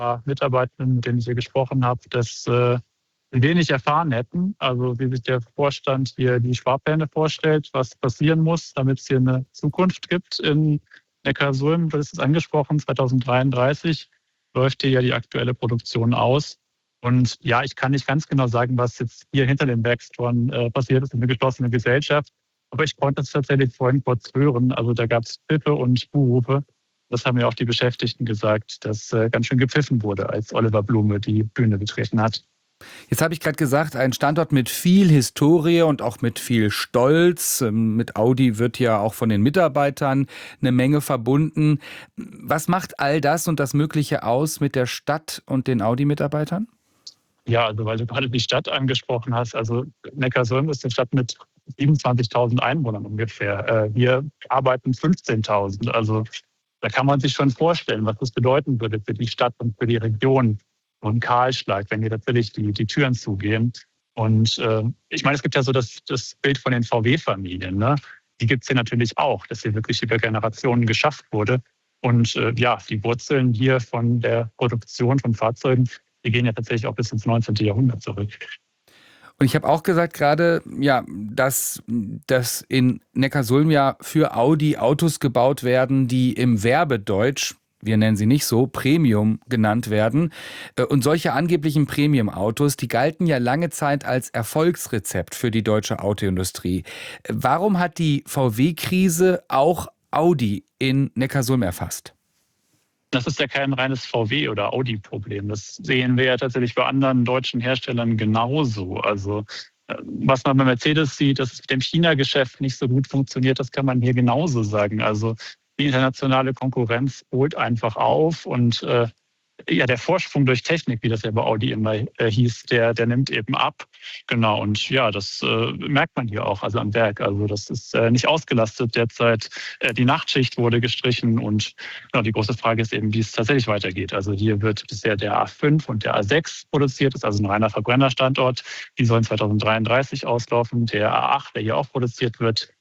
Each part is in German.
Mitarbeitenden, mit denen ich hier gesprochen habe, dass wenig erfahren hätten. Also wie sich der Vorstand hier die Sparpläne vorstellt, was passieren muss, damit es hier eine Zukunft gibt in Neckarsulm. Das ist angesprochen, 2033 läuft hier ja die aktuelle Produktion aus. Und ja, ich kann nicht ganz genau sagen, was jetzt hier hinter den Werkstoren passiert ist, in einer geschlossenen Gesellschaft. Aber ich konnte es tatsächlich vorhin kurz hören. Also da gab es Pfiffe und Buhrufe. Das haben ja auch die Beschäftigten gesagt, dass ganz schön gepfiffen wurde, als Oliver Blume die Bühne betreten hat. Jetzt habe ich gerade gesagt, ein Standort mit viel Historie und auch mit viel Stolz. Mit Audi wird ja auch von den Mitarbeitern eine Menge verbunden. Was macht all das und das Mögliche aus mit der Stadt und den Audi-Mitarbeitern? Ja, also weil du gerade die Stadt angesprochen hast. Also Neckarsulm ist eine Stadt mit 27.000 Einwohnern ungefähr. Wir arbeiten 15.000. Also da kann man sich schon vorstellen, was das bedeuten würde für die Stadt und für die Region. Und Kahlschlag, wenn hier tatsächlich die Türen zugehen. Und ich meine, es gibt ja so das Bild von den VW-Familien. Ne? Die gibt es hier natürlich auch, dass hier wirklich über Generationen geschafft wurde. Und die Wurzeln hier von der Produktion von Fahrzeugen, die gehen ja tatsächlich auch bis ins 19. Jahrhundert zurück. Und ich habe auch gesagt gerade, ja, dass in Neckarsulm ja für Audi Autos gebaut werden, die im Werbedeutsch, wir nennen sie nicht so, Premium genannt werden. Und solche angeblichen Premium-Autos, die galten ja lange Zeit als Erfolgsrezept für die deutsche Autoindustrie. Warum hat die VW-Krise auch Audi in Neckarsulm erfasst? Das ist ja kein reines VW- oder Audi-Problem. Das sehen wir ja tatsächlich bei anderen deutschen Herstellern genauso. Also was man bei Mercedes sieht, dass es mit dem China-Geschäft nicht so gut funktioniert, das kann man hier genauso sagen. Also die internationale Konkurrenz holt einfach auf und der Vorsprung durch Technik, wie das ja bei Audi immer hieß, der nimmt eben ab. Genau, und ja, das merkt man hier auch, also am Werk. Also das ist nicht ausgelastet derzeit. Die Nachtschicht wurde gestrichen und die große Frage ist eben, wie es tatsächlich weitergeht. Also hier wird bisher der A5 und der A6 produziert, das ist also ein reiner Verbrennerstandort. Die sollen 2033 auslaufen. Der A8, der hier auch produziert wird,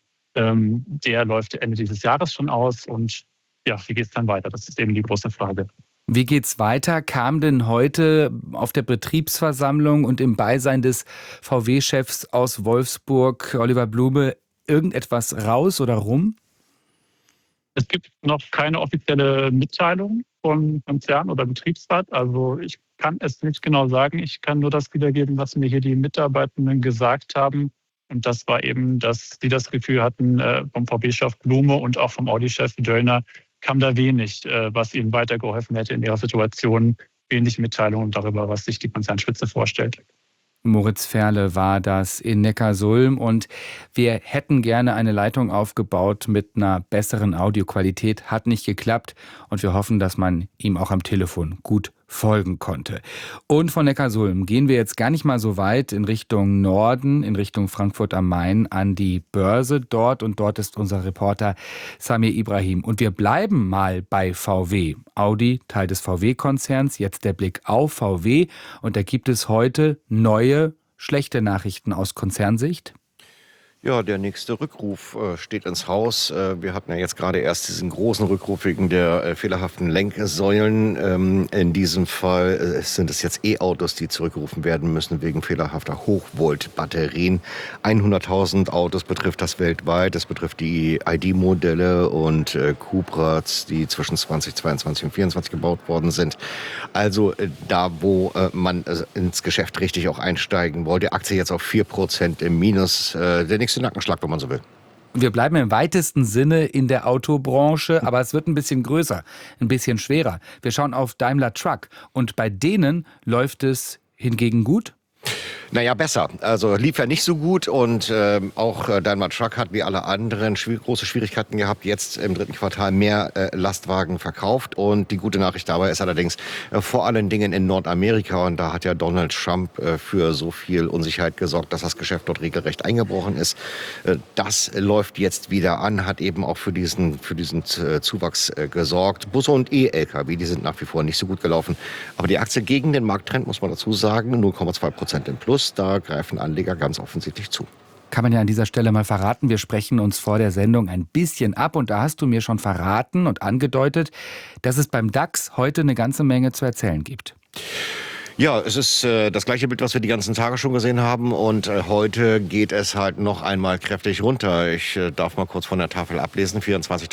der läuft Ende dieses Jahres schon aus. Und ja, wie geht es dann weiter? Das ist eben die große Frage. Wie geht's weiter? Kam denn heute auf der Betriebsversammlung und im Beisein des VW-Chefs aus Wolfsburg, Oliver Blume, irgendetwas raus oder rum? Es gibt noch keine offizielle Mitteilung vom Konzern oder Betriebsrat. Also ich kann es nicht genau sagen. Ich kann nur das wiedergeben, was mir hier die Mitarbeitenden gesagt haben. Und das war eben, dass sie das Gefühl hatten, vom VW-Chef Blume und auch vom Audi-Chef Döllner kam da wenig, was ihnen weitergeholfen hätte in ihrer Situation. Wenig Mitteilungen darüber, was sich die Konzernspitze vorstellt. Moritz Ferle war das in Neckarsulm und wir hätten gerne eine Leitung aufgebaut mit einer besseren Audioqualität. Hat nicht geklappt und wir hoffen, dass man ihm auch am Telefon gut folgen konnte. Und von Neckarsulm gehen wir jetzt gar nicht mal so weit in Richtung Norden, in Richtung Frankfurt am Main an die Börse dort. Und dort ist unser Reporter Samir Ibrahim. Und wir bleiben mal bei VW. Audi, Teil des VW-Konzerns, jetzt der Blick auf VW. Und da gibt es heute neue, schlechte Nachrichten aus Konzernsicht. Ja, der nächste Rückruf steht ins Haus. Wir hatten ja jetzt gerade erst diesen großen Rückruf wegen der fehlerhaften Lenksäulen. In diesem Fall sind es jetzt E-Autos, die zurückgerufen werden müssen wegen fehlerhafter Hochvolt-Batterien. 100.000 Autos betrifft das weltweit. Das betrifft die ID-Modelle und Cupras, die zwischen 2022 und 2024 gebaut worden sind. Also da, wo man ins Geschäft richtig auch einsteigen wollte. Aktie jetzt auf 4% im Minus. Der nächste Nackenschlag, wenn man so will. Wir bleiben im weitesten Sinne in der Autobranche, aber es wird ein bisschen größer, ein bisschen schwerer. Wir schauen auf Daimler Truck und bei denen läuft es hingegen gut. Naja, besser. Also lief ja nicht so gut und auch Daimler Truck hat wie alle anderen große Schwierigkeiten gehabt, jetzt im dritten Quartal mehr Lastwagen verkauft. Und die gute Nachricht dabei ist allerdings vor allen Dingen in Nordamerika. Und da hat ja Donald Trump für so viel Unsicherheit gesorgt, dass das Geschäft dort regelrecht eingebrochen ist. Das läuft jetzt wieder an, hat eben auch für diesen Zuwachs gesorgt. Busse und E-Lkw, die sind nach wie vor nicht so gut gelaufen. Aber die Aktie gegen den Markttrend, muss man dazu sagen, 0,2% im Plus. Da greifen Anleger ganz offensichtlich zu. Kann man ja an dieser Stelle mal verraten. Wir sprechen uns vor der Sendung ein bisschen ab und da hast du mir schon verraten und angedeutet, dass es beim DAX heute eine ganze Menge zu erzählen gibt. Ja, es ist das gleiche Bild, was wir die ganzen Tage schon gesehen haben und heute geht es halt noch einmal kräftig runter. Ich darf mal kurz von der Tafel ablesen.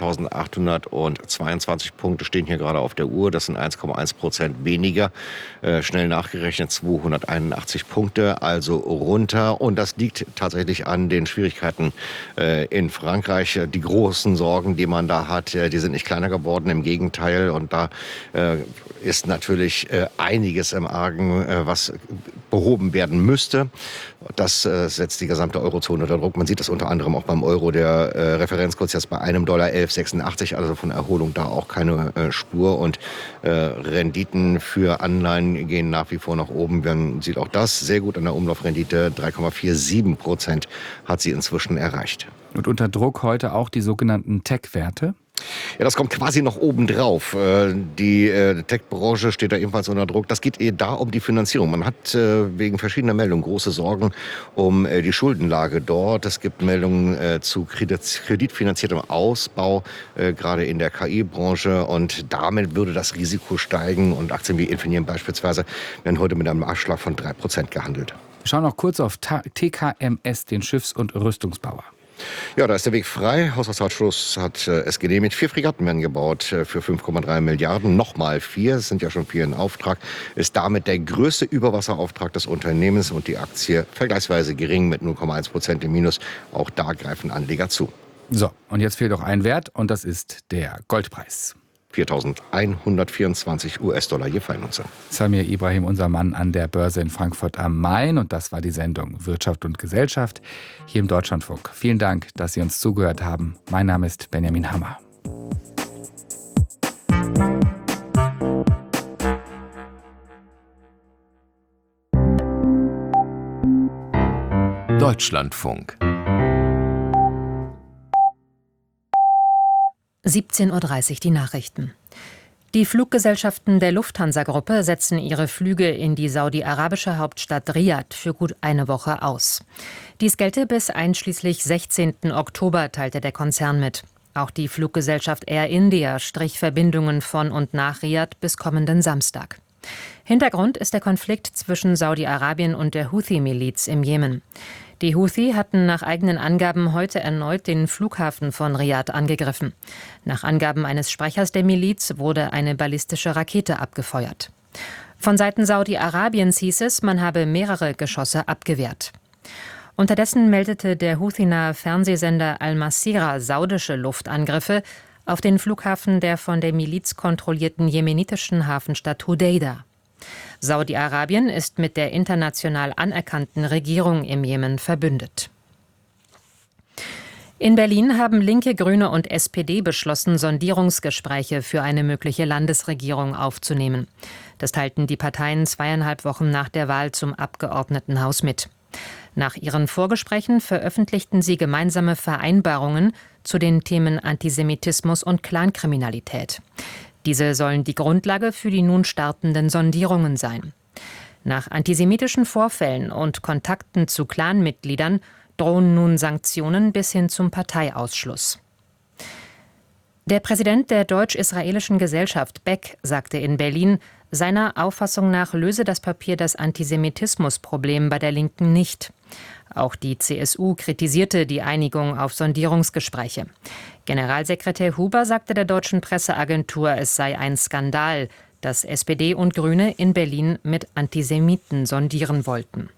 24.822 Punkte stehen hier gerade auf der Uhr. Das sind 1,1% weniger. Schnell nachgerechnet 281 Punkte, also runter. Und das liegt tatsächlich an den Schwierigkeiten in Frankreich. Die großen Sorgen, die man da hat, die sind nicht kleiner geworden, im Gegenteil. Und da ist natürlich einiges im Argen, was behoben werden müsste. Das setzt die gesamte Eurozone unter Druck. Man sieht das unter anderem auch beim Euro. Der Referenzkurs jetzt bei einem Dollar 11,86, also von Erholung da auch keine Spur. Und Renditen für Anleihen gehen nach wie vor nach oben. Man sieht auch das sehr gut an der Umlaufrendite. 3,47% hat sie inzwischen erreicht. Und unter Druck heute auch die sogenannten Tech-Werte? Ja, das kommt quasi noch obendrauf. Die Tech-Branche steht da ebenfalls unter Druck. Das geht da um die Finanzierung. Man hat wegen verschiedener Meldungen große Sorgen um die Schuldenlage dort. Es gibt Meldungen zu kreditfinanziertem Ausbau, gerade in der KI-Branche. Und damit würde das Risiko steigen. Und Aktien wie Infineon beispielsweise werden heute mit einem Abschlag von 3% gehandelt. Wir schauen noch kurz auf TKMS, den Schiffs- und Rüstungsbauer. Ja, da ist der Weg frei. Haushaltsausschuss hat es genehmigt. 4 Fregatten werden gebaut für 5,3 Milliarden. Nochmal 4, es sind ja schon 4 in Auftrag. Ist damit der größte Überwasserauftrag des Unternehmens und die Aktie vergleichsweise gering mit 0,1% im Minus. Auch da greifen Anleger zu. So, und jetzt fehlt noch ein Wert und das ist der Goldpreis. 4.124 US-Dollar je Feinunze. Samir Ibrahim, unser Mann an der Börse in Frankfurt am Main. Und das war die Sendung Wirtschaft und Gesellschaft hier im Deutschlandfunk. Vielen Dank, dass Sie uns zugehört haben. Mein Name ist Benjamin Hammer. Deutschlandfunk 17:30 Uhr die Nachrichten. Die Fluggesellschaften der Lufthansa-Gruppe setzen ihre Flüge in die saudi-arabische Hauptstadt Riad für gut eine Woche aus. Dies gelte bis einschließlich 16. Oktober, teilte der Konzern mit. Auch die Fluggesellschaft Air India strich Verbindungen von und nach Riad bis kommenden Samstag. Hintergrund ist der Konflikt zwischen Saudi-Arabien und der Houthi-Miliz im Jemen. Die Houthi hatten nach eigenen Angaben heute erneut den Flughafen von Riad angegriffen. Nach Angaben eines Sprechers der Miliz wurde eine ballistische Rakete abgefeuert. Von Seiten Saudi-Arabiens hieß es, man habe mehrere Geschosse abgewehrt. Unterdessen meldete der Houthi-nahe Fernsehsender Al-Masirah saudische Luftangriffe auf den Flughafen der von der Miliz kontrollierten jemenitischen Hafenstadt Hodeida. Saudi-Arabien ist mit der international anerkannten Regierung im Jemen verbündet. In Berlin haben Linke, Grüne und SPD beschlossen, Sondierungsgespräche für eine mögliche Landesregierung aufzunehmen. Das teilten die Parteien 2,5 Wochen nach der Wahl zum Abgeordnetenhaus mit. Nach ihren Vorgesprächen veröffentlichten sie gemeinsame Vereinbarungen zu den Themen Antisemitismus und Clankriminalität. Diese sollen die Grundlage für die nun startenden Sondierungen sein. Nach antisemitischen Vorfällen und Kontakten zu Clanmitgliedern drohen nun Sanktionen bis hin zum Parteiausschluss. Der Präsident der Deutsch-Israelischen Gesellschaft, Beck, sagte in Berlin, seiner Auffassung nach löse das Papier das Antisemitismusproblem bei der Linken nicht. Auch die CSU kritisierte die Einigung auf Sondierungsgespräche. Generalsekretär Huber sagte der deutschen Presseagentur, es sei ein Skandal, dass SPD und Grüne in Berlin mit Antisemiten sondieren wollten.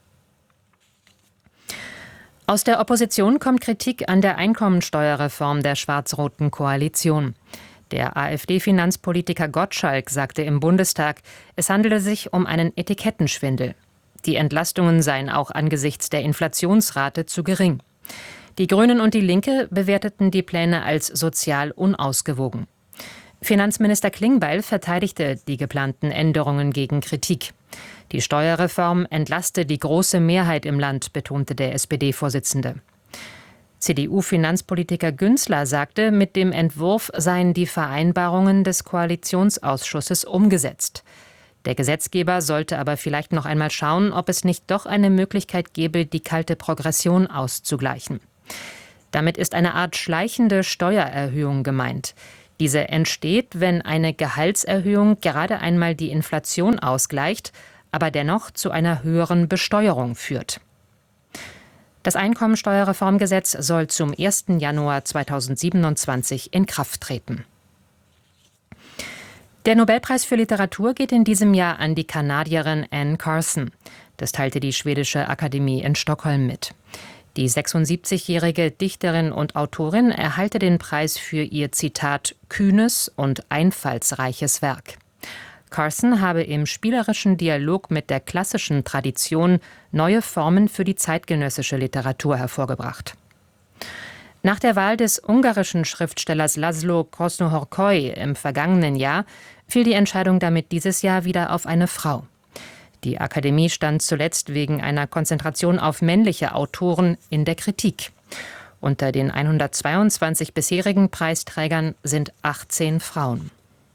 Aus der Opposition kommt Kritik an der Einkommensteuerreform der schwarz-roten Koalition. Der AfD-Finanzpolitiker Gottschalk sagte im Bundestag, es handele sich um einen Etikettenschwindel. Die Entlastungen seien auch angesichts der Inflationsrate zu gering. Die Grünen und die Linke bewerteten die Pläne als sozial unausgewogen. Finanzminister Klingbeil verteidigte die geplanten Änderungen gegen Kritik. Die Steuerreform entlaste die große Mehrheit im Land, betonte der SPD-Vorsitzende. CDU-Finanzpolitiker Günzler sagte, mit dem Entwurf seien die Vereinbarungen des Koalitionsausschusses umgesetzt. Der Gesetzgeber sollte aber vielleicht noch einmal schauen, ob es nicht doch eine Möglichkeit gäbe, die kalte Progression auszugleichen. Damit ist eine Art schleichende Steuererhöhung gemeint. Diese entsteht, wenn eine Gehaltserhöhung gerade einmal die Inflation ausgleicht, aber dennoch zu einer höheren Besteuerung führt. Das Einkommensteuerreformgesetz soll zum 1. Januar 2027 in Kraft treten. Der Nobelpreis für Literatur geht in diesem Jahr an die Kanadierin Anne Carson. Das teilte die Schwedische Akademie in Stockholm mit. Die 76-jährige Dichterin und Autorin erhalte den Preis für ihr, Zitat, kühnes und einfallsreiches Werk. Carson habe im spielerischen Dialog mit der klassischen Tradition neue Formen für die zeitgenössische Literatur hervorgebracht. Nach der Wahl des ungarischen Schriftstellers Laszlo Krasznahorkai im vergangenen Jahr fiel die Entscheidung damit dieses Jahr wieder auf eine Frau. Die Akademie stand zuletzt wegen einer Konzentration auf männliche Autoren in der Kritik. Unter den 122 bisherigen Preisträgern sind 18 Frauen.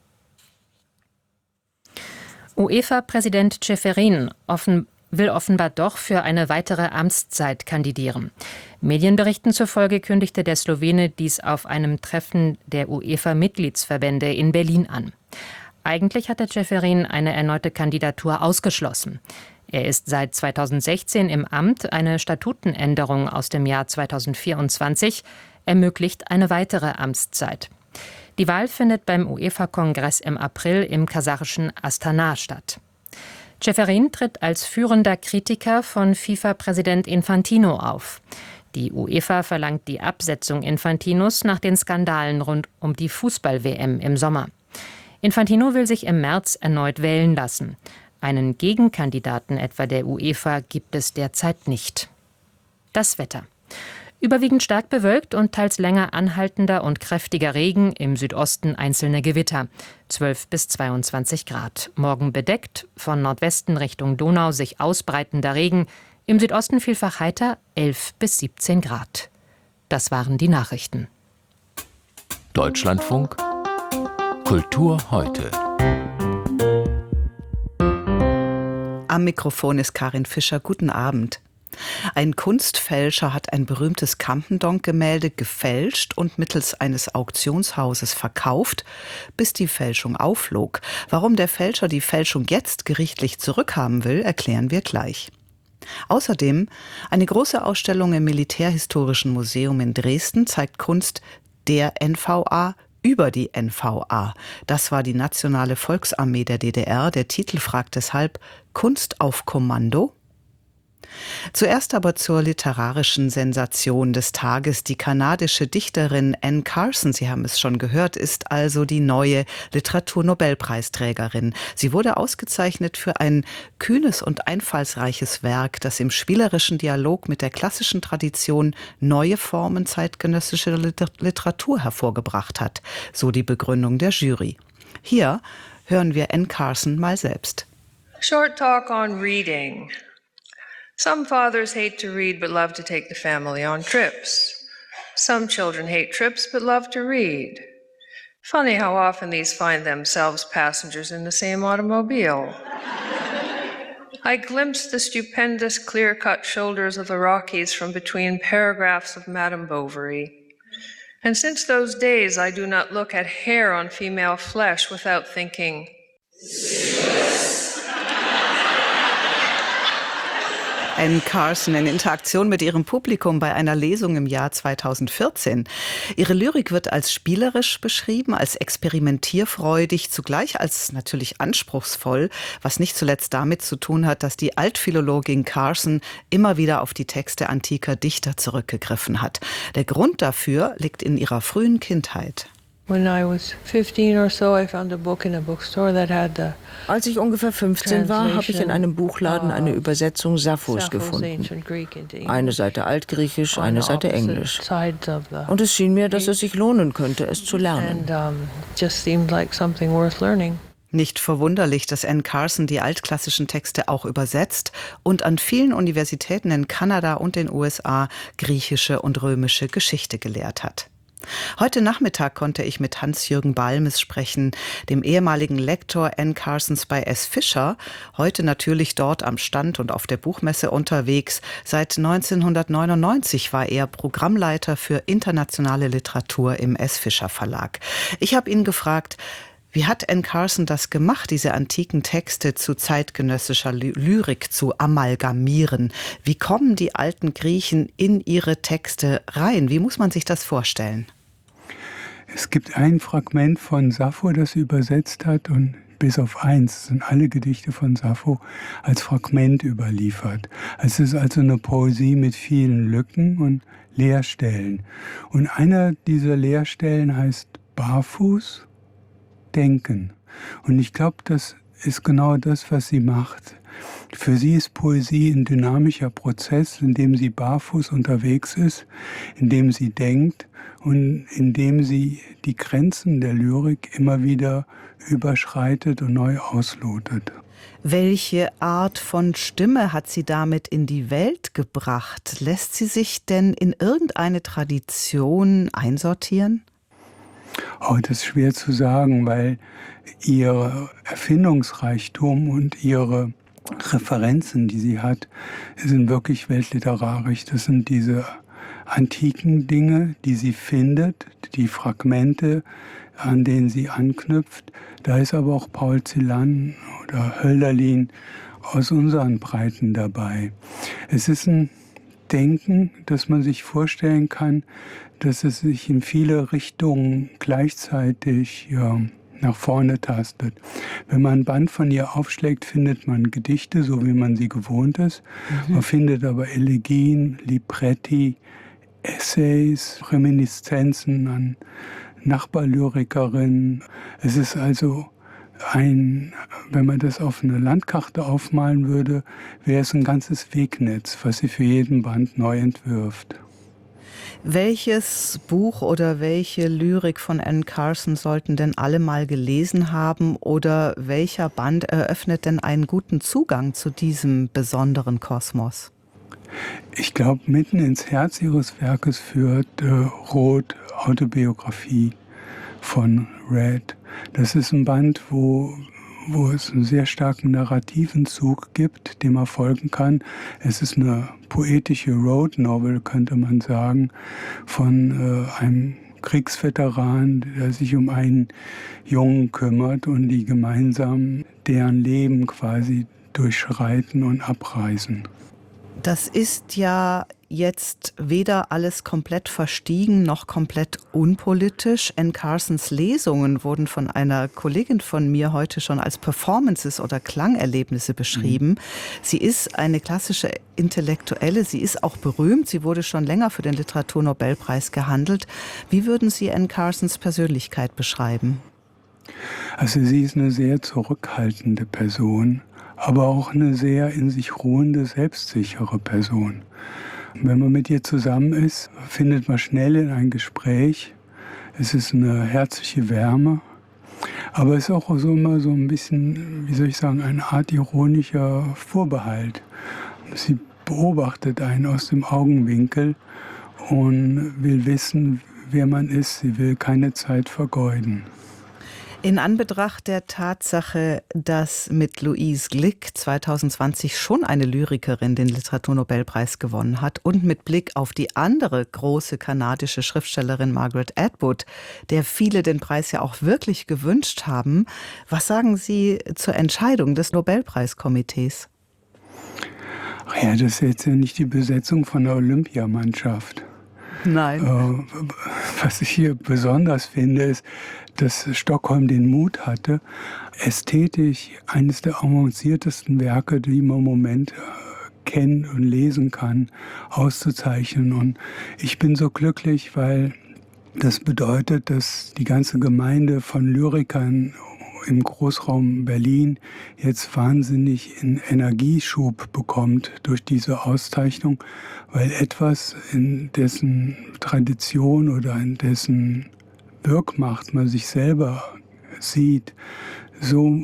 UEFA-Präsident Ceferin will offenbar doch für eine weitere Amtszeit kandidieren. Medienberichten zufolge kündigte der Slowene dies auf einem Treffen der UEFA-Mitgliedsverbände in Berlin an. Eigentlich hatte Ceferin eine erneute Kandidatur ausgeschlossen. Er ist seit 2016 im Amt. Eine Statutenänderung aus dem Jahr 2024 ermöglicht eine weitere Amtszeit. Die Wahl findet beim UEFA-Kongress im April im kasachischen Astana statt. Ceferin tritt als führender Kritiker von FIFA-Präsident Infantino auf. Die UEFA verlangt die Absetzung Infantinos nach den Skandalen rund um die Fußball-WM im Sommer. Infantino will sich im März erneut wählen lassen. Einen Gegenkandidaten etwa der UEFA gibt es derzeit nicht. Das Wetter. Überwiegend stark bewölkt und teils länger anhaltender und kräftiger Regen, im Südosten einzelne Gewitter. 12 bis 22 Grad. Morgen bedeckt, von Nordwesten Richtung Donau sich ausbreitender Regen. Im Südosten vielfach heiter, 11 bis 17 Grad. Das waren die Nachrichten. Deutschlandfunk Kultur heute. Am Mikrofon ist Karin Fischer. Guten Abend. Ein Kunstfälscher hat ein berühmtes Campendonk-Gemälde gefälscht und mittels eines Auktionshauses verkauft, bis die Fälschung aufflog. Warum der Fälscher die Fälschung jetzt gerichtlich zurückhaben will, erklären wir gleich. Außerdem eine große Ausstellung im Militärhistorischen Museum in Dresden zeigt Kunst der NVA über die NVA. Das war die Nationale Volksarmee der DDR. Der Titel fragt deshalb: Kunst auf Kommando? Zuerst aber zur literarischen Sensation des Tages. Die kanadische Dichterin Anne Carson, Sie haben es schon gehört, ist also die neue Literaturnobelpreisträgerin. Sie wurde ausgezeichnet für ein kühnes und einfallsreiches Werk, das im spielerischen Dialog mit der klassischen Tradition neue Formen zeitgenössischer Literatur hervorgebracht hat, so die Begründung der Jury. Hier hören wir Anne Carson mal selbst. Short talk on reading. Some fathers hate to read but love to take the family on trips. Some children hate trips but love to read. Funny how often these find themselves passengers in the same automobile. I glimpsed the stupendous clear-cut shoulders of the Rockies from between paragraphs of Madame Bovary. And since those days I do not look at hair on female flesh without thinking, Anne Carson in Interaktion mit ihrem Publikum bei einer Lesung im Jahr 2014. Ihre Lyrik wird als spielerisch beschrieben, als experimentierfreudig, zugleich als natürlich anspruchsvoll, was nicht zuletzt damit zu tun hat, dass die Altphilologin Carson immer wieder auf die Texte antiker Dichter zurückgegriffen hat. Der Grund dafür liegt in ihrer frühen Kindheit. Als ich ungefähr 15 war, habe ich in einem Buchladen eine Übersetzung Sapphos gefunden. Eine Seite Altgriechisch, eine Seite Englisch. Und es schien mir, dass es sich lohnen könnte, es zu lernen. Nicht verwunderlich, dass Anne Carson die altklassischen Texte auch übersetzt und an vielen Universitäten in Kanada und den USA griechische und römische Geschichte gelehrt hat. Heute Nachmittag konnte ich mit Hans-Jürgen Balmes sprechen, dem ehemaligen Lektor Anne Carsons bei S. Fischer, heute natürlich dort am Stand und auf der Buchmesse unterwegs. Seit 1999 war er Programmleiter für internationale Literatur im S. Fischer Verlag. Ich habe ihn gefragt, wie hat Anne Carson das gemacht, diese antiken Texte zu zeitgenössischer Lyrik zu amalgamieren? Wie kommen die alten Griechen in ihre Texte rein? Wie muss man sich das vorstellen? Es gibt ein Fragment von Sappho, das sie übersetzt hat, und bis auf eins sind alle Gedichte von Sappho als Fragment überliefert. Es ist also eine Poesie mit vielen Lücken und Leerstellen. Und einer dieser Leerstellen heißt Barfuß denken. Und ich glaube, das ist genau das, was sie macht. Für sie ist Poesie ein dynamischer Prozess, in dem sie barfuß unterwegs ist, in dem sie denkt und in dem sie die Grenzen der Lyrik immer wieder überschreitet und neu auslotet. Welche Art von Stimme hat sie damit in die Welt gebracht? Lässt sie sich denn in irgendeine Tradition einsortieren? Oh, das ist schwer zu sagen, weil ihr Erfindungsreichtum und ihre Referenzen, die sie hat, sind wirklich weltliterarisch. Das sind diese antiken Dinge, die sie findet, die Fragmente, an denen sie anknüpft. Da ist aber auch Paul Celan oder Hölderlin aus unseren Breiten dabei. Es ist ein Denken, dass man sich vorstellen kann, dass es sich in viele Richtungen gleichzeitig nach vorne tastet. Wenn man ein Band von ihr aufschlägt, findet man Gedichte, so wie man sie gewohnt ist. Man findet aber Elegien, Libretti, Essays, Reminiszenzen an Nachbarlyrikerinnen. Es ist also wenn man das auf eine Landkarte aufmalen würde, wäre es ein ganzes Wegnetz, was sie für jeden Band neu entwirft. Welches Buch oder welche Lyrik von Anne Carson sollten denn alle mal gelesen haben oder welcher Band eröffnet denn einen guten Zugang zu diesem besonderen Kosmos? Ich glaube, mitten ins Herz ihres Werkes führt Roth, Autobiografie von Red. Das ist ein Band, wo es einen sehr starken narrativen Zug gibt, dem man folgen kann. Es ist eine poetische Road Novel, könnte man sagen, von einem Kriegsveteran, der sich um einen Jungen kümmert und die gemeinsam deren Leben quasi durchschreiten und abreisen. Das ist ja jetzt weder alles komplett verstiegen noch komplett unpolitisch. Anne Carsons Lesungen wurden von einer Kollegin von mir heute schon als Performances oder Klangerlebnisse beschrieben. Sie ist eine klassische Intellektuelle, sie ist auch berühmt, sie wurde schon länger für den Literaturnobelpreis gehandelt. Wie würden Sie Anne Carsons Persönlichkeit beschreiben? Also sie ist eine sehr zurückhaltende Person, aber auch eine sehr in sich ruhende, selbstsichere Person. Wenn man mit ihr zusammen ist, findet man schnell in ein Gespräch. Es ist eine herzliche Wärme, aber es ist auch so immer so ein bisschen, wie soll ich sagen, eine Art ironischer Vorbehalt. Sie beobachtet einen aus dem Augenwinkel und will wissen, wer man ist. Sie will keine Zeit vergeuden. In Anbetracht der Tatsache, dass mit Louise Glück 2020 schon eine Lyrikerin den Literaturnobelpreis gewonnen hat und mit Blick auf die andere große kanadische Schriftstellerin Margaret Atwood, der viele den Preis ja auch wirklich gewünscht haben, was sagen Sie zur Entscheidung des Nobelpreiskomitees? Ach ja, das ist jetzt ja nicht die Besetzung von der Olympiamannschaft. Nein. Was ich hier besonders finde, ist, dass Stockholm den Mut hatte, ästhetisch eines der avanciertesten Werke, die man im Moment kennt und lesen kann, auszuzeichnen. Und ich bin so glücklich, weil das bedeutet, dass die ganze Gemeinde von Lyrikern im Großraum Berlin jetzt wahnsinnig einen Energieschub bekommt durch diese Auszeichnung, weil etwas, in dessen Tradition oder in dessen Wirkmacht man sich selber sieht, so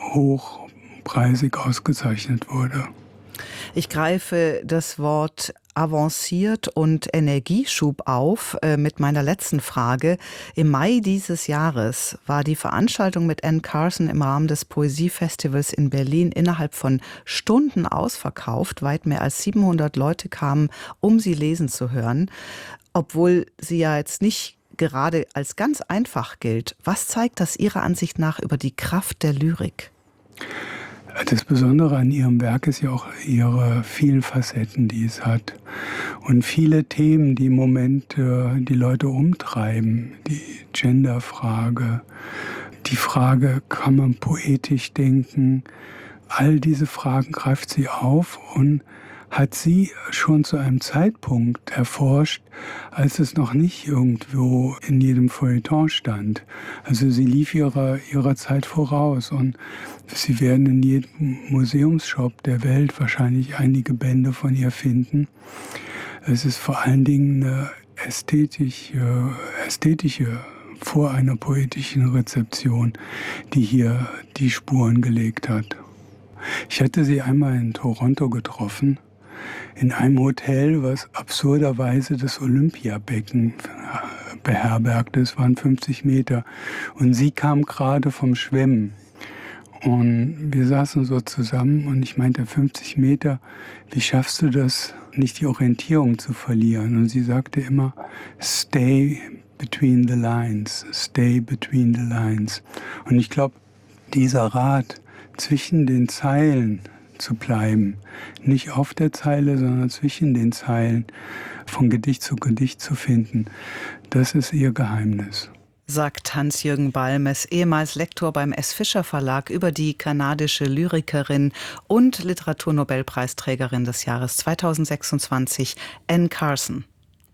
hochpreisig ausgezeichnet wurde. Ich greife das Wort avanciert und Energieschub auf mit meiner letzten Frage. Im Mai dieses Jahres war die Veranstaltung mit Anne Carson im Rahmen des Poesiefestivals in Berlin innerhalb von Stunden ausverkauft. Weit mehr als 700 Leute kamen, um sie lesen zu hören. Obwohl sie ja jetzt nicht gerade als ganz einfach gilt. Was zeigt das Ihrer Ansicht nach über die Kraft der Lyrik? Das Besondere an ihrem Werk ist ja auch ihre vielen Facetten, die es hat. Und viele Themen, die im Moment die Leute umtreiben. Die Genderfrage, die Frage, kann man poetisch denken? All diese Fragen greift sie auf und hat sie schon zu einem Zeitpunkt erforscht, als es noch nicht irgendwo in jedem Feuilleton stand. Also sie lief ihrer Zeit voraus und Sie werden in jedem Museumsshop der Welt wahrscheinlich einige Bände von ihr finden. Es ist vor allen Dingen eine ästhetische vor einer poetischen Rezeption, die hier die Spuren gelegt hat. Ich hatte sie einmal in Toronto getroffen, in einem Hotel, was absurderweise das Olympiabecken beherbergte. Es waren 50 Meter. Und sie kam gerade vom Schwimmen. Und wir saßen so zusammen und ich meinte, 50 Meter, wie schaffst du das, nicht die Orientierung zu verlieren? Und sie sagte immer, stay between the lines, stay between the lines. Und ich glaube, dieser Rat, zwischen den Zeilen zu bleiben, nicht auf der Zeile, sondern zwischen den Zeilen, von Gedicht zu Gedicht zu finden, das ist ihr Geheimnis. Sagt Hans-Jürgen Balmes, ehemals Lektor beim S. Fischer Verlag, über die kanadische Lyrikerin und Literaturnobelpreisträgerin des Jahres 2026, Anne Carson.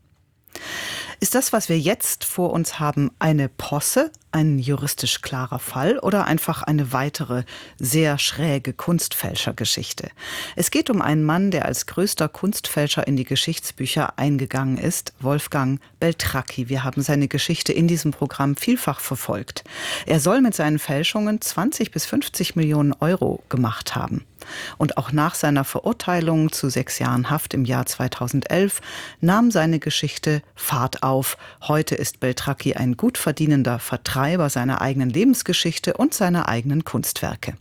Ist das, was wir jetzt vor uns haben, eine Posse, ein juristisch klarer Fall oder einfach eine weitere, sehr schräge Kunstfälschergeschichte? Es geht um einen Mann, der als größter Kunstfälscher in die Geschichtsbücher eingegangen ist, Wolfgang Beltracchi. Wir haben seine Geschichte in diesem Programm vielfach verfolgt. Er soll mit seinen Fälschungen 20 bis 50 Millionen Euro gemacht haben. Und auch nach seiner Verurteilung zu 6 Jahren Haft im Jahr 2011 nahm seine Geschichte Fahrt auf. Heute ist Beltracchi ein gut verdienender Vertreiber seiner eigenen Lebensgeschichte und seiner eigenen Kunstwerke.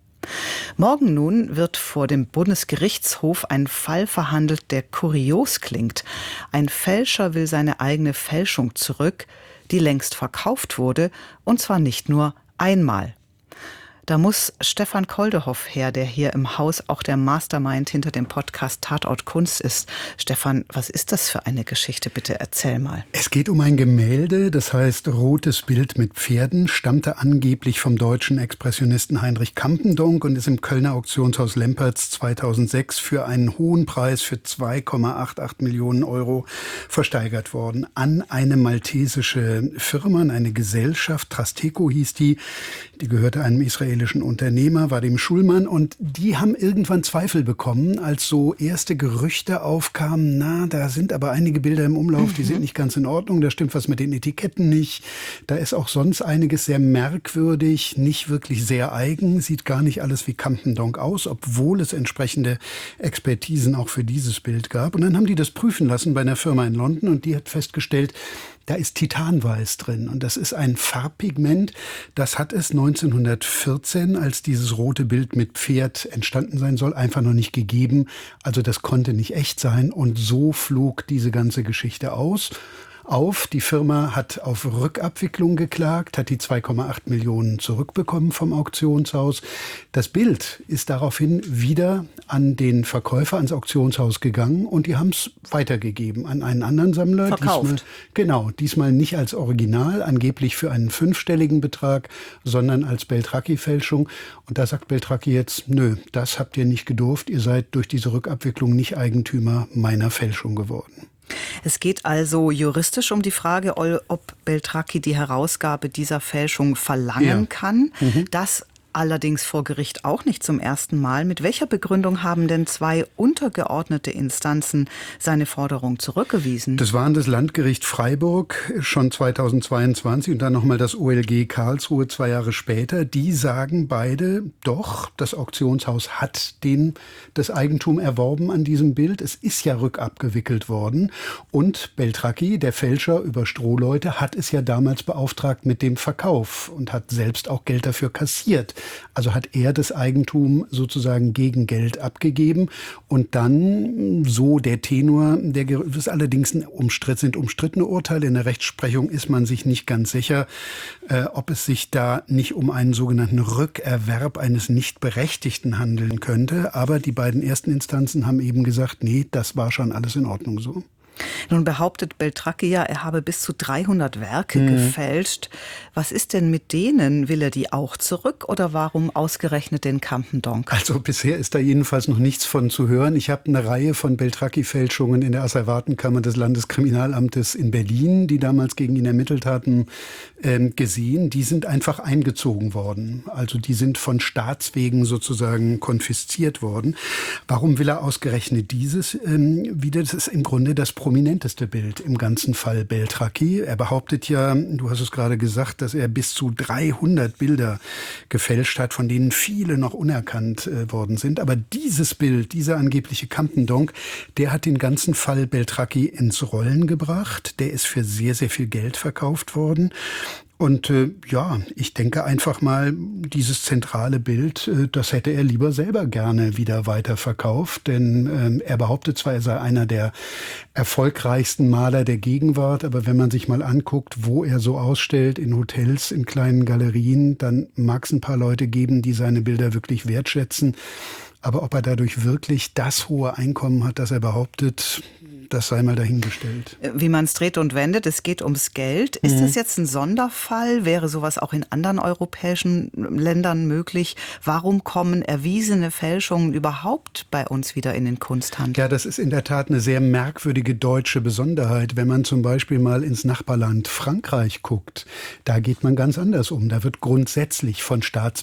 Morgen nun wird vor dem Bundesgerichtshof ein Fall verhandelt, der kurios klingt. Ein Fälscher will seine eigene Fälschung zurück, die längst verkauft wurde, und zwar nicht nur einmal. Da muss Stefan Koldehoff her, der hier im Haus auch der Mastermind hinter dem Podcast Tatort Kunst ist. Stefan, was ist das für eine Geschichte? Bitte erzähl mal. Es geht um ein Gemälde, das heißt Rotes Bild mit Pferden, stammte angeblich vom deutschen Expressionisten Heinrich Campendonck und ist im Kölner Auktionshaus Lempertz 2006 für einen hohen Preis für 2,88 Millionen Euro versteigert worden an eine maltesische Firma, eine Gesellschaft, Trasteco hieß die gehörte einem israelischen Unternehmer, Vadim Schulman, und die haben irgendwann Zweifel bekommen, als so erste Gerüchte aufkamen, da sind aber einige Bilder im Umlauf, die sind nicht ganz in Ordnung, da stimmt was mit den Etiketten nicht, da ist auch sonst einiges sehr merkwürdig, nicht wirklich sehr eigen, sieht gar nicht alles wie Campendonck aus, obwohl es entsprechende Expertisen auch für dieses Bild gab. Und dann haben die das prüfen lassen bei einer Firma in London und die hat festgestellt, da ist Titanweiß drin und das ist ein Farbpigment, das hat es 1914, als dieses rote Bild mit Pferd entstanden sein soll, einfach noch nicht gegeben. Also das konnte nicht echt sein und so flog diese ganze Geschichte auf. Die Firma hat auf Rückabwicklung geklagt, hat die 2,8 Millionen zurückbekommen vom Auktionshaus. Das Bild ist daraufhin wieder an den Verkäufer, ans Auktionshaus gegangen und die haben es weitergegeben an einen anderen Sammler. Verkauft. Diesmal nicht als Original, angeblich für einen 5-stelligen Betrag, sondern als Beltracchi-Fälschung. Und da sagt Beltracchi jetzt, nö, das habt ihr nicht gedurft, ihr seid durch diese Rückabwicklung nicht Eigentümer meiner Fälschung geworden. Es geht also juristisch um die Frage, ob Beltracchi die Herausgabe dieser Fälschung verlangen kann. Das Allerdings vor Gericht auch nicht zum ersten Mal. Mit welcher Begründung haben denn 2 untergeordnete Instanzen seine Forderung zurückgewiesen? Das waren das Landgericht Freiburg schon 2022 und dann nochmal das OLG Karlsruhe 2 Jahre später. Die sagen beide, doch, das Auktionshaus hat das Eigentum erworben an diesem Bild. Es ist ja rückabgewickelt worden. Und Beltracchi, der Fälscher über Strohleute, hat es ja damals beauftragt mit dem Verkauf und hat selbst auch Geld dafür kassiert. Also hat er das Eigentum sozusagen gegen Geld abgegeben. Und dann, so der Tenor, das ist allerdings sind umstrittene Urteile. In der Rechtsprechung ist man sich nicht ganz sicher, ob es sich da nicht um einen sogenannten Rückerwerb eines Nichtberechtigten handeln könnte. Aber die beiden ersten Instanzen haben eben gesagt, nee, das war schon alles in Ordnung so. Nun behauptet Beltracchi ja, er habe bis zu 300 Werke gefälscht. Was ist denn mit denen? Will er die auch zurück oder warum ausgerechnet den Campendonk? Also bisher ist da jedenfalls noch nichts von zu hören. Ich habe eine Reihe von Beltracchi-Fälschungen in der Asservatenkammer des Landeskriminalamtes in Berlin, die damals gegen ihn ermittelt hatten, gesehen. Die sind einfach eingezogen worden. Also die sind von Staatswegen sozusagen konfisziert worden. Warum will er ausgerechnet dieses wieder? Das ist im Grunde das prominenteste Bild im ganzen Fall Beltracchi. Er behauptet ja, du hast es gerade gesagt, dass er bis zu 300 Bilder gefälscht hat, von denen viele noch unerkannt worden sind. Aber dieses Bild, dieser angebliche Campendonk, der hat den ganzen Fall Beltracchi ins Rollen gebracht. Der ist für sehr, sehr viel Geld verkauft worden. Und ich denke einfach mal, dieses zentrale Bild, das hätte er lieber selber gerne wieder weiterverkauft. Denn er behauptet zwar, er sei einer der erfolgreichsten Maler der Gegenwart, aber wenn man sich mal anguckt, wo er so ausstellt, in Hotels, in kleinen Galerien, dann mag es ein paar Leute geben, die seine Bilder wirklich wertschätzen. Aber ob er dadurch wirklich das hohe Einkommen hat, das er behauptet, das sei mal dahingestellt. Wie man es dreht und wendet, es geht ums Geld. Ist das jetzt ein Sonderfall? Wäre sowas auch in anderen europäischen Ländern möglich? Warum kommen erwiesene Fälschungen überhaupt bei uns wieder in den Kunsthandel? Ja, das ist in der Tat eine sehr merkwürdige deutsche Besonderheit. Wenn man zum Beispiel mal ins Nachbarland Frankreich guckt, da geht man ganz anders um. Da wird grundsätzlich von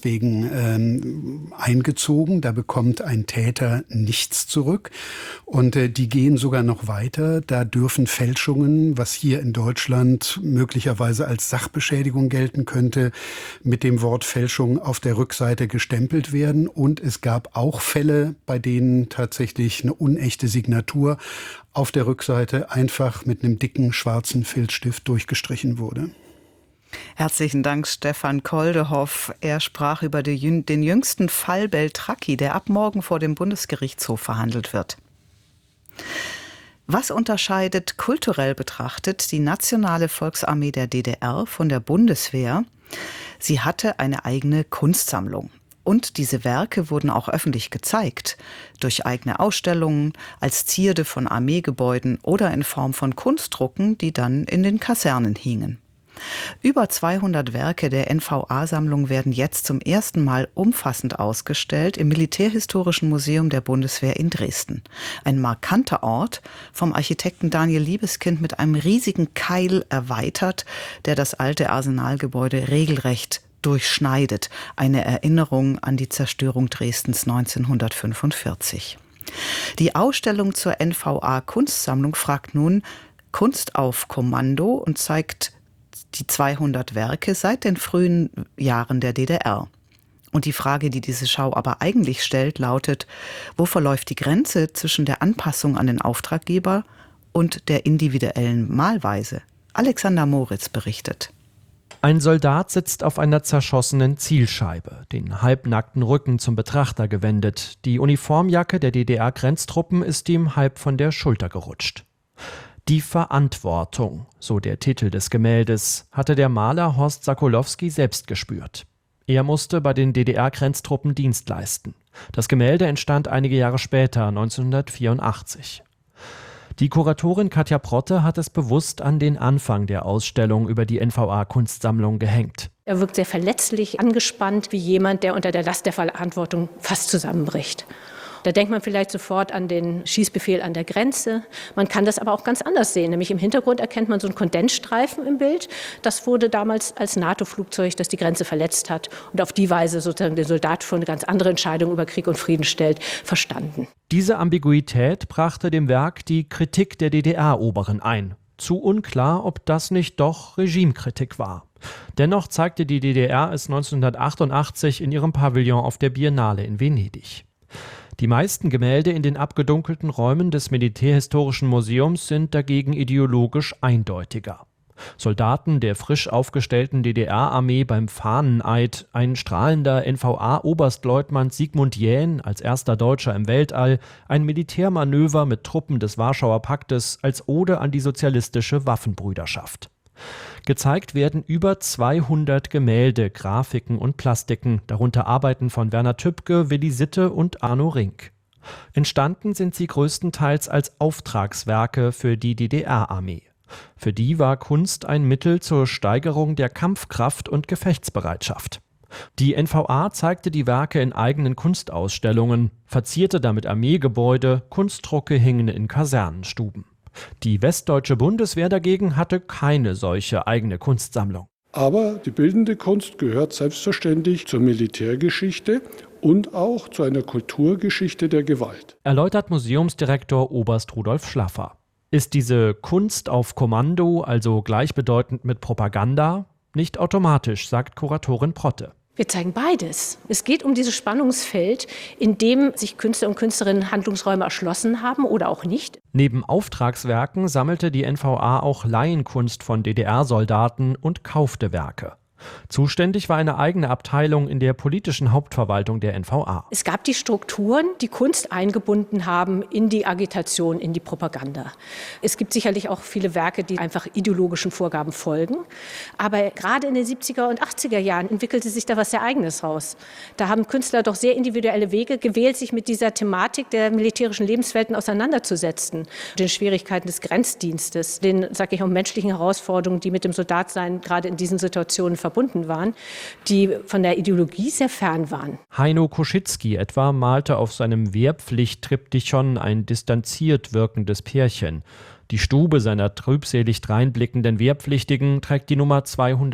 Staatswegen eingezogen. Da bekommt ein Täter nichts zurück. Und die gehen sogar noch weiter. Da dürfen Fälschungen, was hier in Deutschland möglicherweise als Sachbeschädigung gelten könnte, mit dem Wort Fälschung auf der Rückseite gestempelt werden. Und es gab auch Fälle, bei denen tatsächlich eine unechte Signatur auf der Rückseite einfach mit einem dicken schwarzen Filzstift durchgestrichen wurde. Herzlichen Dank, Stefan Koldehoff. Er sprach über den jüngsten Fall Beltracchi, der ab morgen vor dem Bundesgerichtshof verhandelt wird. Was unterscheidet kulturell betrachtet die Nationale Volksarmee der DDR von der Bundeswehr? Sie hatte eine eigene Kunstsammlung. Und diese Werke wurden auch öffentlich gezeigt, durch eigene Ausstellungen, als Zierde von Armeegebäuden oder in Form von Kunstdrucken, die dann in den Kasernen hingen. Über 200 Werke der NVA-Sammlung werden jetzt zum ersten Mal umfassend ausgestellt im Militärhistorischen Museum der Bundeswehr in Dresden. Ein markanter Ort, vom Architekten Daniel Liebeskind mit einem riesigen Keil erweitert, der das alte Arsenalgebäude regelrecht durchschneidet. Eine Erinnerung an die Zerstörung Dresdens 1945. Die Ausstellung zur NVA-Kunstsammlung fragt nun Kunst auf Kommando und zeigt die 200 Werke seit den frühen Jahren der DDR. Und die Frage, die diese Schau aber eigentlich stellt, lautet, wo verläuft die Grenze zwischen der Anpassung an den Auftraggeber und der individuellen Malweise? Alexander Moritz berichtet. Ein Soldat sitzt auf einer zerschossenen Zielscheibe, den halbnackten Rücken zum Betrachter gewendet. Die Uniformjacke der DDR-Grenztruppen ist ihm halb von der Schulter gerutscht. Die Verantwortung, so der Titel des Gemäldes, hatte der Maler Horst Sakolowski selbst gespürt. Er musste bei den DDR-Grenztruppen Dienst leisten. Das Gemälde entstand einige Jahre später, 1984. Die Kuratorin Katja Protte hat es bewusst an den Anfang der Ausstellung über die NVA-Kunstsammlung gehängt. Er wirkt sehr verletzlich, angespannt, wie jemand, der unter der Last der Verantwortung fast zusammenbricht. Da denkt man vielleicht sofort an den Schießbefehl an der Grenze. Man kann das aber auch ganz anders sehen. Nämlich im Hintergrund erkennt man so einen Kondensstreifen im Bild. Das wurde damals als NATO-Flugzeug, das die Grenze verletzt hat und auf die Weise sozusagen den Soldat vor eine ganz andere Entscheidung über Krieg und Frieden stellt, verstanden. Diese Ambiguität brachte dem Werk die Kritik der DDR-Oberen ein. Zu unklar, ob das nicht doch Regimekritik war. Dennoch zeigte die DDR es 1988 in ihrem Pavillon auf der Biennale in Venedig. Die meisten Gemälde in den abgedunkelten Räumen des Militärhistorischen Museums sind dagegen ideologisch eindeutiger. Soldaten der frisch aufgestellten DDR-Armee beim Fahneneid, ein strahlender NVA-Oberstleutnant Sigmund Jähn als erster Deutscher im Weltall, ein Militärmanöver mit Truppen des Warschauer Paktes als Ode an die sozialistische Waffenbrüderschaft. Gezeigt werden über 200 Gemälde, Grafiken und Plastiken, darunter Arbeiten von Werner Tübke, Willi Sitte und Arno Rink. Entstanden sind sie größtenteils als Auftragswerke für die DDR-Armee. Für die war Kunst ein Mittel zur Steigerung der Kampfkraft und Gefechtsbereitschaft. Die NVA zeigte die Werke in eigenen Kunstausstellungen, verzierte damit Armeegebäude, Kunstdrucke hingen in Kasernenstuben. Die westdeutsche Bundeswehr dagegen hatte keine solche eigene Kunstsammlung. Aber die bildende Kunst gehört selbstverständlich zur Militärgeschichte und auch zu einer Kulturgeschichte der Gewalt. Erläutert Museumsdirektor Oberst Rudolf Schlaffer. Ist diese Kunst auf Kommando also gleichbedeutend mit Propaganda? Nicht automatisch, sagt Kuratorin Protte. Wir zeigen beides. Es geht um dieses Spannungsfeld, in dem sich Künstler und Künstlerinnen Handlungsräume erschlossen haben oder auch nicht. Neben Auftragswerken sammelte die NVA auch Laienkunst von DDR-Soldaten und kaufte Werke. Zuständig war eine eigene Abteilung in der politischen Hauptverwaltung der NVA. Es gab die Strukturen, die Kunst eingebunden haben in die Agitation, in die Propaganda. Es gibt sicherlich auch viele Werke, die einfach ideologischen Vorgaben folgen. Aber gerade in den 70er und 80er Jahren entwickelte sich da was sehr Eigenes raus. Da haben Künstler doch sehr individuelle Wege gewählt, sich mit dieser Thematik der militärischen Lebenswelten auseinanderzusetzen. Den Schwierigkeiten des Grenzdienstes, den, sag ich auch, menschlichen Herausforderungen, die mit dem Soldatsein gerade in diesen Situationen verbunden waren, die von der Ideologie sehr fern waren. Heino Koschitzky etwa malte auf seinem Wehrpflicht-Triptychon ein distanziert wirkendes Pärchen. Die Stube seiner trübselig dreinblickenden Wehrpflichtigen trägt die Nummer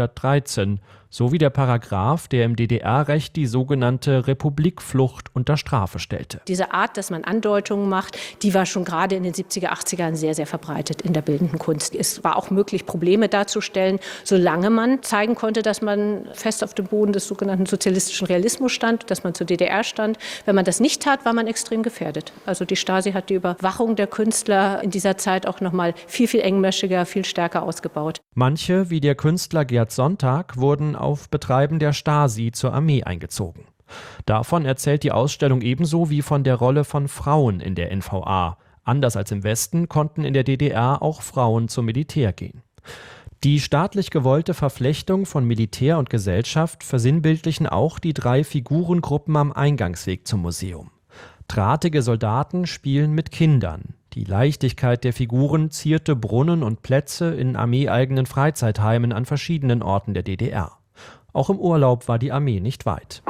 213, sowie der Paragraph, der im DDR-Recht die sogenannte Republikflucht unter Strafe stellte. Diese Art, dass man Andeutungen macht, die war schon gerade in den 70er, 80ern sehr, sehr verbreitet in der bildenden Kunst. Es war auch möglich, Probleme darzustellen, solange man zeigen konnte, dass man fest auf dem Boden des sogenannten sozialistischen Realismus stand, dass man zur DDR stand. Wenn man das nicht tat, war man extrem gefährdet. Also die Stasi hat die Überwachung der Künstler in dieser Zeit auch noch mal viel, viel engmaschiger, viel stärker ausgebaut. Manche, wie der Künstler Gerd Sonntag, wurden auf Betreiben der Stasi zur Armee eingezogen. Davon erzählt die Ausstellung ebenso wie von der Rolle von Frauen in der NVA. Anders als im Westen konnten in der DDR auch Frauen zum Militär gehen. Die staatlich gewollte Verflechtung von Militär und Gesellschaft versinnbildlichen auch die 3 Figurengruppen am Eingangsweg zum Museum. Drahtige Soldaten spielen mit Kindern. Die Leichtigkeit der Figuren zierte Brunnen und Plätze in armeeeigenen Freizeitheimen an verschiedenen Orten der DDR. Auch im Urlaub war die Armee nicht weit.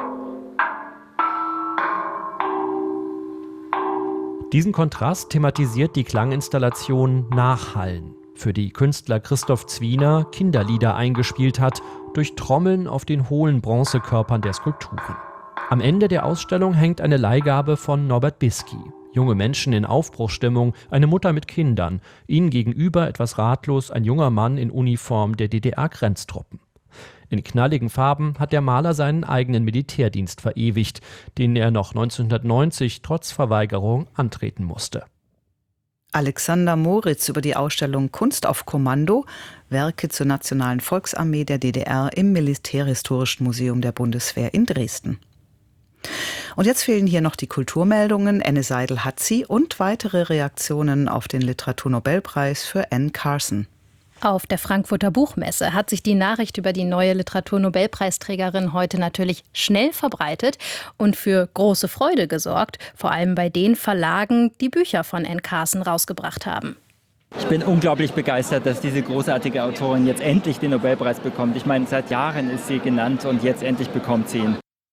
Diesen Kontrast thematisiert die Klanginstallation Nachhallen, für die Künstler Christoph Zwiener Kinderlieder eingespielt hat, durch Trommeln auf den hohlen Bronzekörpern der Skulpturen. Am Ende der Ausstellung hängt eine Leihgabe von Norbert Bisky. Junge Menschen in Aufbruchsstimmung, eine Mutter mit Kindern, ihnen gegenüber etwas ratlos ein junger Mann in Uniform der DDR-Grenztruppen. In knalligen Farben hat der Maler seinen eigenen Militärdienst verewigt, den er noch 1990 trotz Verweigerung antreten musste. Alexander Moritz über die Ausstellung Kunst auf Kommando, Werke zur Nationalen Volksarmee der DDR im Militärhistorischen Museum der Bundeswehr in Dresden. Und jetzt fehlen hier noch die Kulturmeldungen. Anne Seidel hat sie und weitere Reaktionen auf den Literaturnobelpreis für Anne Carson. Auf der Frankfurter Buchmesse hat sich die Nachricht über die neue Literaturnobelpreisträgerin heute natürlich schnell verbreitet und für große Freude gesorgt, vor allem bei den Verlagen, die Bücher von Anne Carson rausgebracht haben. Ich bin unglaublich begeistert, dass diese großartige Autorin jetzt endlich den Nobelpreis bekommt. Ich meine, seit Jahren ist sie genannt und jetzt endlich bekommt sie ihn.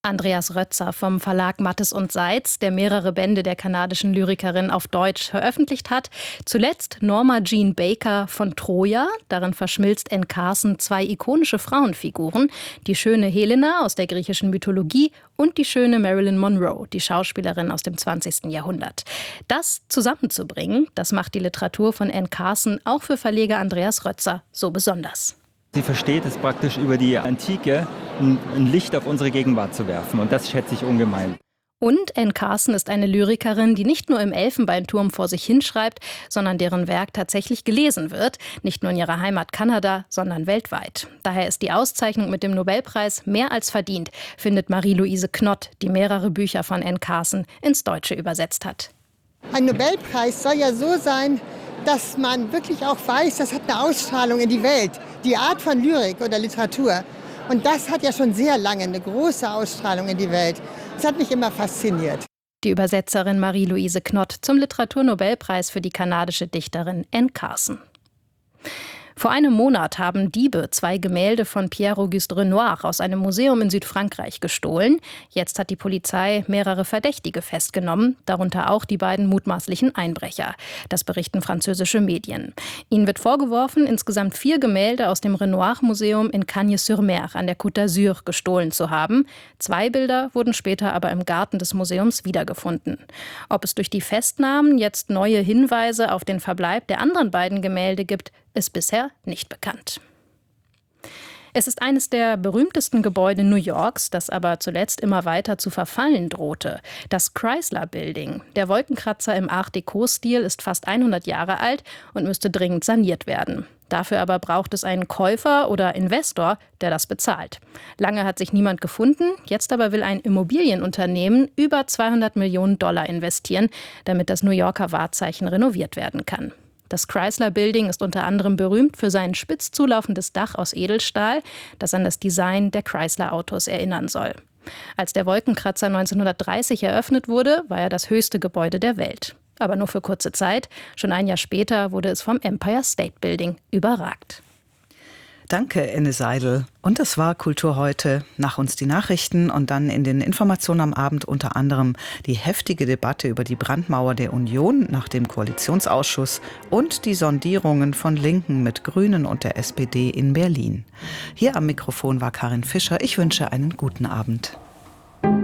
Andreas Rötzer vom Verlag Mattes und Seitz, der mehrere Bände der kanadischen Lyrikerin auf Deutsch veröffentlicht hat. Zuletzt Norma Jean Baker von Troja. Darin verschmilzt Anne Carson 2 ikonische Frauenfiguren. Die schöne Helena aus der griechischen Mythologie und die schöne Marilyn Monroe, die Schauspielerin aus dem 20. Jahrhundert. Das zusammenzubringen, das macht die Literatur von Anne Carson auch für Verleger Andreas Rötzer so besonders. Sie versteht es praktisch über die Antike, ein Licht auf unsere Gegenwart zu werfen. Und das schätze ich ungemein. Und Anne Carson ist eine Lyrikerin, die nicht nur im Elfenbeinturm vor sich hinschreibt, sondern deren Werk tatsächlich gelesen wird. Nicht nur in ihrer Heimat Kanada, sondern weltweit. Daher ist die Auszeichnung mit dem Nobelpreis mehr als verdient, findet Marie-Louise Knott, die mehrere Bücher von Anne Carson ins Deutsche übersetzt hat. Ein Nobelpreis soll ja so sein, dass man wirklich auch weiß, das hat eine Ausstrahlung in die Welt. Die Art von Lyrik oder Literatur. Und das hat ja schon sehr lange eine große Ausstrahlung in die Welt. Das hat mich immer fasziniert. Die Übersetzerin Marie-Louise Knott zum Literaturnobelpreis für die kanadische Dichterin Anne Carson. Vor einem Monat haben Diebe 2 Gemälde von Pierre-Auguste Renoir aus einem Museum in Südfrankreich gestohlen. Jetzt hat die Polizei mehrere Verdächtige festgenommen, darunter auch die beiden mutmaßlichen Einbrecher. Das berichten französische Medien. Ihnen wird vorgeworfen, insgesamt 4 Gemälde aus dem Renoir-Museum in Cagnes-sur-Mer an der Côte d'Azur gestohlen zu haben. 2 Bilder wurden später aber im Garten des Museums wiedergefunden. Ob es durch die Festnahmen jetzt neue Hinweise auf den Verbleib der anderen beiden Gemälde gibt, ist bisher nicht bekannt. Es ist eines der berühmtesten Gebäude New Yorks, das aber zuletzt immer weiter zu verfallen drohte. Das Chrysler Building. Der Wolkenkratzer im Art-Deco-Stil ist fast 100 Jahre alt und müsste dringend saniert werden. Dafür aber braucht es einen Käufer oder Investor, der das bezahlt. Lange hat sich niemand gefunden, jetzt aber will ein Immobilienunternehmen über $200 Millionen investieren, damit das New Yorker Wahrzeichen renoviert werden kann. Das Chrysler Building ist unter anderem berühmt für sein spitz zulaufendes Dach aus Edelstahl, das an das Design der Chrysler-Autos erinnern soll. Als der Wolkenkratzer 1930 eröffnet wurde, war er das höchste Gebäude der Welt. Aber nur für kurze Zeit. Schon ein Jahr später wurde es vom Empire State Building überragt. Danke, Enne Seidel. Und das war Kultur heute. Nach uns die Nachrichten und dann in den Informationen am Abend unter anderem die heftige Debatte über die Brandmauer der Union nach dem Koalitionsausschuss und die Sondierungen von Linken mit Grünen und der SPD in Berlin. Hier am Mikrofon war Karin Fischer. Ich wünsche einen guten Abend.